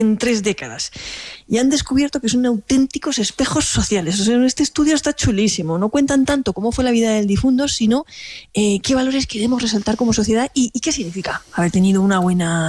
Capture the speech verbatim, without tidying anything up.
en tres décadas. Y han descubierto que son auténticos espejos sociales. O sea, este estudio está chulísimo. No cuentan tanto cómo fue la vida del difunto, sino eh, qué valores queremos resaltar como sociedad y, y qué significa haber tenido una buena